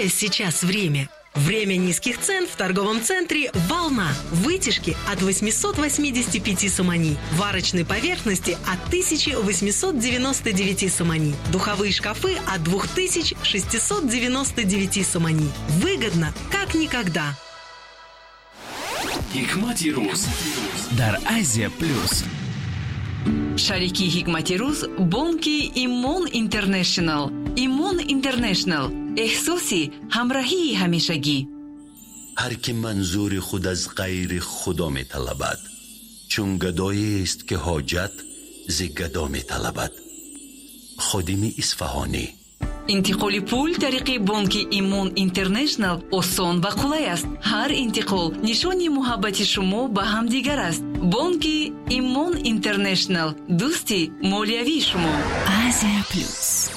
Какое сейчас время? Время низких цен в торговом центре «Волна». Вытяжки от 885 сомани. Варочной поверхности от 1899 сомани. Духовые шкафы от 2699 сомани. Выгодно, как никогда. Hikmati Ruz дар Азия Плюс. Шарики Hikmati Ruz бонки Имон Интернешнл. Имон Интернешнл. احساسی همراهی همیشگی. هر که منظور خود از غیر خدا می طلبد، چون گدایی است که حاجت ز گدا می طلبد. خادم اصفهانی. انتقال پول طریق بانک ایمون اینترنشنل آسان و قلای است. هر انتقال نشانی محبت شما به هم دیگر است. بانک ایمون اینترنشنل، دوستی مالیوی شما. آزیا پلوس.